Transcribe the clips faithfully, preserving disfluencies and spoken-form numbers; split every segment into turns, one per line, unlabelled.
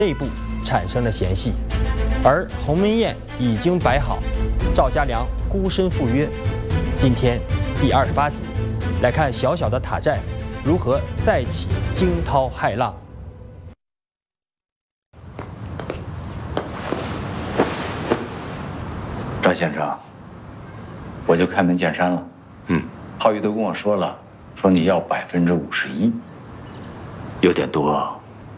内部产生了嫌隙，而鸿门宴已经摆好，赵家良孤身赴约。今天第二十八集，来看小小的塔寨如何再起惊涛骇浪。
赵先生，我就开门见山了。
嗯，
浩宇都跟我说了，说你要百分之五十一，
有点多。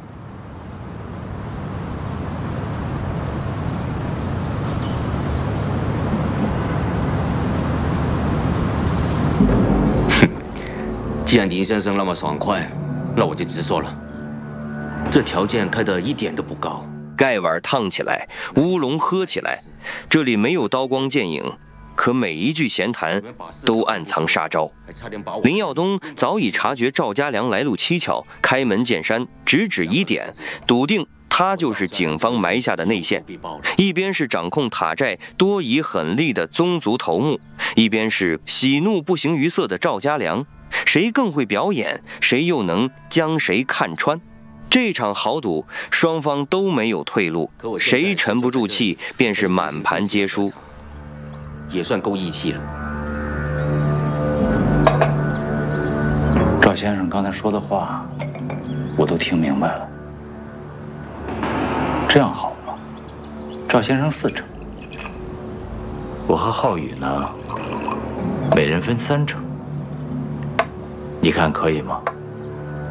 哼，既然林先生那么爽快，那我就直说了，这条件开得一点都不高。
盖碗烫起来，乌龙喝起来，这里没有刀光剑影。可每一句闲谈都暗藏杀招。林耀东早已察觉赵家良来路蹊跷，开门见山，直指疑点，笃定他就是警方埋下的内线。一边是掌控塔寨多疑狠戾的宗族头目，一边是喜怒不形于色的赵家良，谁更会表演，谁又能将谁看穿？这场豪赌，双方都没有退路，谁沉不住气，便是满盘皆输。
也算够义气了。
赵先生刚才说的话，我都听明白了。这样好吗？赵先生四成，我和浩宇呢，每人分三成。你看可以吗？